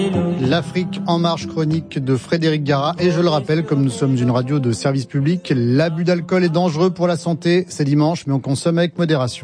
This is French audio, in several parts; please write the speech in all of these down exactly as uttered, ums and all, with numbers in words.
L'Afrique en marche, chronique de Frédéric Gara. Et je le rappelle, comme nous sommes une radio de service public, l'abus d'alcool est dangereux pour la santé. C'est dimanche, mais on consomme avec modération.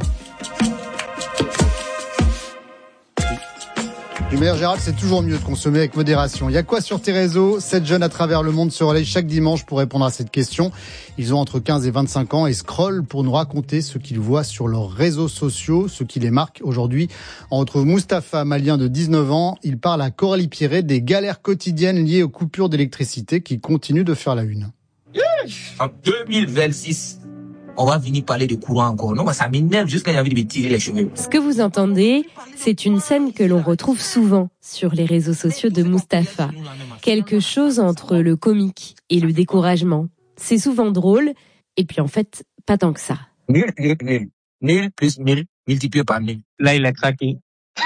Du meilleur Gérald, c'est toujours mieux de consommer avec modération. Il y a quoi sur tes réseaux ? Sept jeunes à travers le monde se relayent chaque dimanche pour répondre à cette question. Ils ont entre quinze et vingt-cinq ans et scrollent pour nous raconter ce qu'ils voient sur leurs réseaux sociaux, ce qui les marque. Aujourd'hui, on retrouve Mustapha, malien de dix-neuf ans. Il parle à Coralie Pierret des galères quotidiennes liées aux coupures d'électricité qui continuent de faire la une. En deux mille vingt-six, on va venir parler de courant encore. Non, ça m'énerve jusqu'à j'ai envie de me tirer les cheveux. Ce que vous entendez, c'est une scène que l'on retrouve souvent sur les réseaux sociaux de Mustapha. Quelque chose entre le comique et le découragement. C'est souvent drôle, et puis en fait, pas tant que ça. Nul, nul, nul. Nul plus nul, multiplié par nul. Là, il a craqué.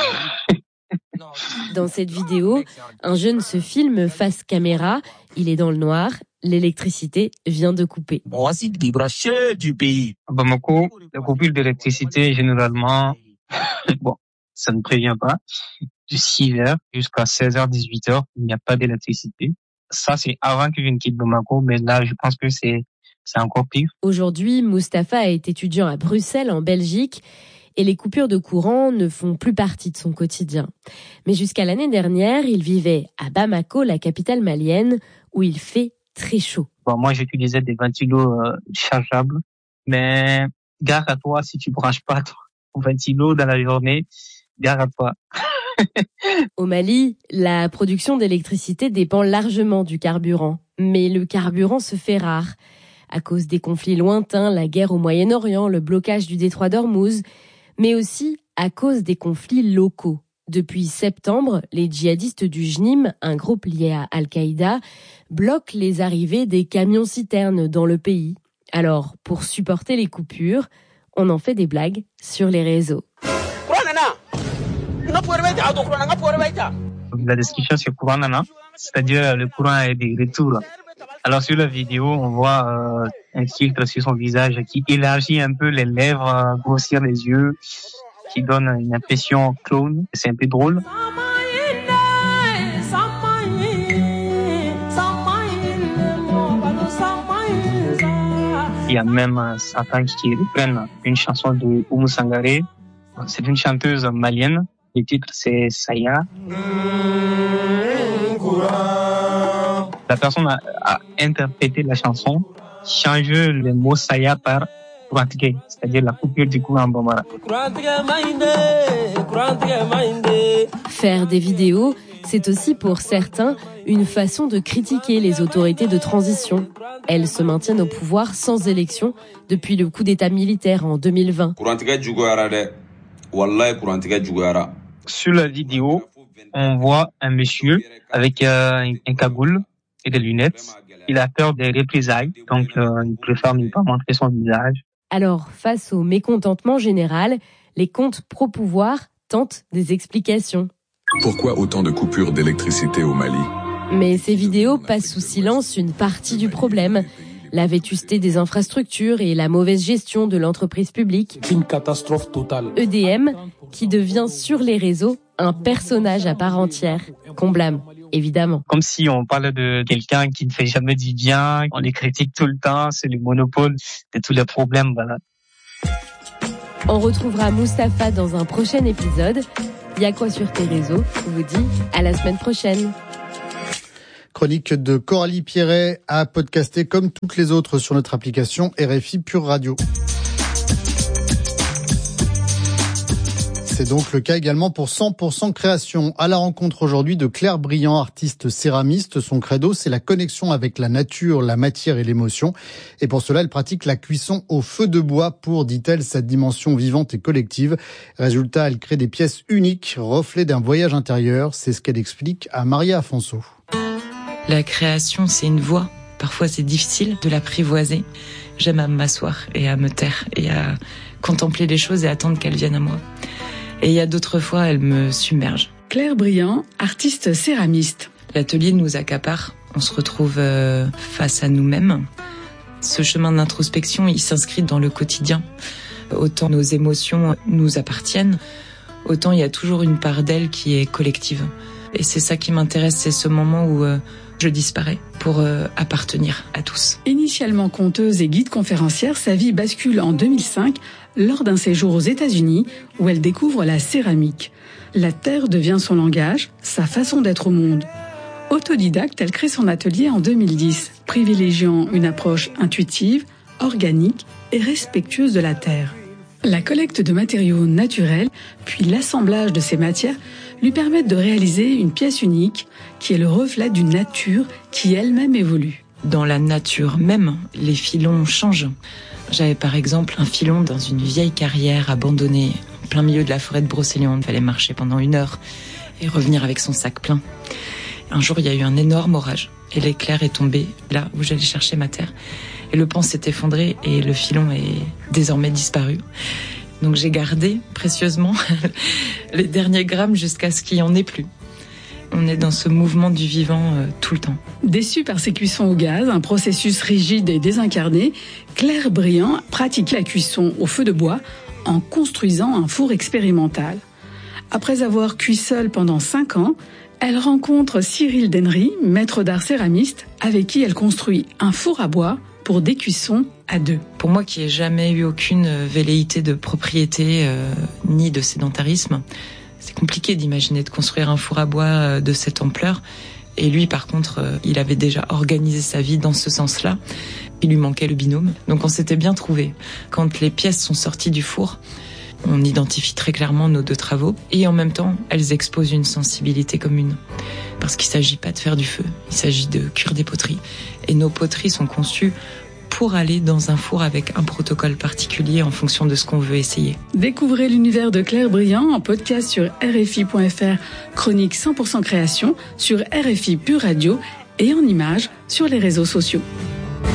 Dans cette vidéo, un jeune se filme face caméra. Il est dans le noir. L'électricité vient de couper. On va s'y débrancher du pays. À Bamako, la coupure d'électricité, généralement, bon, ça ne prévient pas. De six heures jusqu'à seize heures, dix-huit heures, il n'y a pas d'électricité. Ça, c'est avant que je ne quitte Bamako, mais là, je pense que c'est, c'est encore pire. Aujourd'hui, Mustapha est étudiant à Bruxelles, en Belgique, et les coupures de courant ne font plus partie de son quotidien. Mais jusqu'à l'année dernière, il vivait à Bamako, la capitale malienne, où il fait très chaud. Bon, moi, j'utilisais des ventilos euh, chargeables, mais gare à toi si tu branches pas ton ventilo dans la journée, gare à toi. Au Mali, la production d'électricité dépend largement du carburant, mais le carburant se fait rare. À cause des conflits lointains, la guerre au Moyen-Orient, le blocage du détroit d'Ormuz, mais aussi à cause des conflits locaux. Depuis septembre, les djihadistes du J N I M, un groupe lié à Al-Qaïda, bloquent les arrivées des camions-citernes dans le pays. Alors, pour supporter les coupures, on en fait des blagues sur les réseaux. La description c'est courant nana, c'est-à-dire le courant est des retours. Alors sur la vidéo, on voit euh, un filtre sur son visage qui élargit un peu les lèvres, grossir les yeux, qui donne une impression clown. C'est un peu drôle. Il y a même certains qui reprennent une chanson de Oumou Sangaré. C'est une chanteuse malienne. Le titre, c'est Saya. La personne a, a interprété la chanson, change le mot Saya par Kourantigé, c'est-à-dire la coupure du courant en Bambara. Faire des vidéos, c'est aussi pour certains une façon de critiquer les autorités de transition. Elles se maintiennent au pouvoir sans élection depuis le coup d'État militaire en deux mille vingt. Sur la vidéo, on voit un monsieur avec euh, un cagoule et des lunettes. Il a peur des représailles, donc euh, il préfère ne pas montrer son visage. Alors, face au mécontentement général, les comptes pro-pouvoir tentent des explications. Pourquoi autant de coupures d'électricité au Mali ? Mais ces vidéos passent sous silence une partie du problème. La vétusté des infrastructures et la mauvaise gestion de l'entreprise publique. C'est une catastrophe totale. E D M, qui devient sur les réseaux un personnage à part entière, qu'on blâme, évidemment. Comme si on parlait de quelqu'un qui ne fait jamais du bien, on les critique tout le temps, c'est le monopole de tous les problèmes, voilà. On retrouvera Mustapha dans un prochain épisode. Il y a quoi sur tes réseaux ? Je vous dis à la semaine prochaine. Chronique de Coralie Pierret à podcaster comme toutes les autres sur notre application R F I Pure Radio. C'est donc le cas également pour cent pour cent Création. À la rencontre aujourd'hui de Claire Briand, artiste céramiste. Son credo, c'est la connexion avec la nature, la matière et l'émotion. Et pour cela, elle pratique la cuisson au feu de bois pour, dit-elle, cette dimension vivante et collective. Résultat, elle crée des pièces uniques, reflets d'un voyage intérieur. C'est ce qu'elle explique à Maria Afonso. La création, c'est une voie. Parfois, c'est difficile de l'apprivoiser. J'aime à m'asseoir et à me taire et à contempler les choses et attendre qu'elles viennent à moi. Et il y a d'autres fois, elles me submergent. Claire Briand, artiste céramiste. L'atelier nous accapare. On se retrouve euh, face à nous-mêmes. Ce chemin d'introspection, il s'inscrit dans le quotidien. Autant nos émotions nous appartiennent, autant il y a toujours une part d'elles qui est collective. Et c'est ça qui m'intéresse, c'est ce moment où euh, je disparais pour euh, appartenir à tous. Initialement conteuse et guide conférencière, sa vie bascule en deux mille cinq lors d'un séjour aux États-Unis où elle découvre la céramique. La terre devient son langage, sa façon d'être au monde. Autodidacte, elle crée son atelier en deux mille dix, privilégiant une approche intuitive, organique et respectueuse de la terre. La collecte de matériaux naturels, puis l'assemblage de ces matières, lui permettent de réaliser une pièce unique qui est le reflet d'une nature qui elle-même évolue. Dans la nature même, les filons changent. J'avais par exemple un filon dans une vieille carrière abandonnée, en plein milieu de la forêt de Brocéliande. Il fallait marcher pendant une heure et revenir avec son sac plein. Un jour, il y a eu un énorme orage et l'éclair est tombé là où j'allais chercher ma terre. Et le pan s'est effondré et le filon est désormais disparu. Donc j'ai gardé précieusement les derniers grammes jusqu'à ce qu'il n'y en ait plus. On est dans ce mouvement du vivant euh, tout le temps. Déçue par ses cuissons au gaz, un processus rigide et désincarné, Claire Briand pratique la cuisson au feu de bois en construisant un four expérimental. Après avoir cuit seule pendant cinq ans, elle rencontre Cyril Dennery, maître d'art céramiste, avec qui elle construit un four à bois pour des cuissons à deux. Pour moi qui n'ai jamais eu aucune velléité de propriété euh, ni de sédentarisme, c'est compliqué d'imaginer de construire un four à bois de cette ampleur. Et lui, par contre, euh, il avait déjà organisé sa vie dans ce sens-là. Il lui manquait le binôme. Donc on s'était bien trouvés. Quand les pièces sont sorties du four, on identifie très clairement nos deux travaux et en même temps, elles exposent une sensibilité commune. Parce qu'il ne s'agit pas de faire du feu, il s'agit de cuire des poteries. Et nos poteries sont conçues pour aller dans un four avec un protocole particulier en fonction de ce qu'on veut essayer. Découvrez l'univers de Claire Briand en podcast sur R F I point F R, chronique cent pour cent création, sur R F I Pure Radio et en images sur les réseaux sociaux.